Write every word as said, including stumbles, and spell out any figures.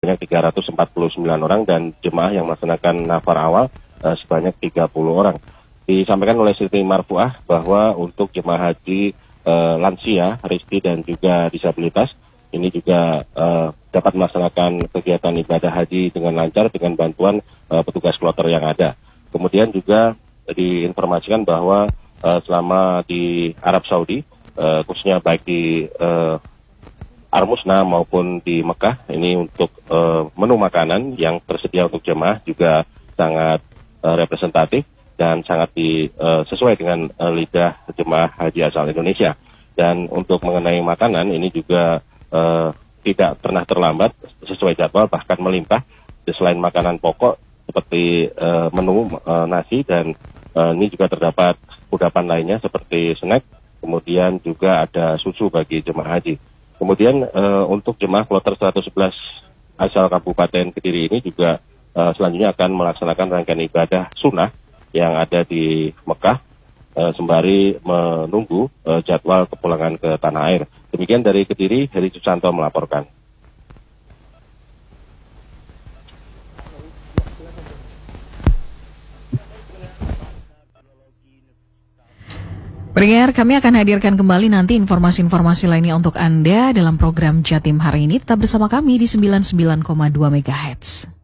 sebanyak tiga ratus empat puluh sembilan orang dan jemaah yang melaksanakan nafar awal uh, sebanyak tiga puluh orang. Disampaikan oleh Siti Marfuah bahwa untuk jemaah haji uh, lansia, risti dan juga disabilitas ini juga uh, dapat melaksanakan kegiatan ibadah haji dengan lancar dengan bantuan uh, petugas kloter yang ada. Kemudian juga diinformasikan bahwa uh, selama di Arab Saudi, uh, khususnya baik di uh, Armusna maupun di Mekah, ini untuk uh, menu makanan yang tersedia untuk jemaah juga sangat uh, representatif dan sangat di, uh, sesuai dengan uh, lidah jemaah haji asal Indonesia. Dan untuk mengenai makanan ini juga uh, tidak pernah terlambat sesuai jadwal, bahkan melimpah. Selain makanan pokok seperti uh, menu uh, nasi dan uh, ini juga terdapat kudapan lainnya seperti snack, kemudian juga ada susu bagi jemaah haji. Kemudian uh, untuk jemaah kloter seratus sebelas asal Kabupaten Kediri ini juga uh, selanjutnya akan melaksanakan rangkaian ibadah sunnah yang ada di Mekah uh, sembari menunggu uh, jadwal kepulangan ke tanah air. Demikian dari Kediri, Heri Susanto melaporkan. Pendengar, kami akan hadirkan kembali nanti informasi-informasi lainnya untuk Anda dalam program Jatim hari ini. Tetap bersama kami di sembilan puluh sembilan koma dua megahertz.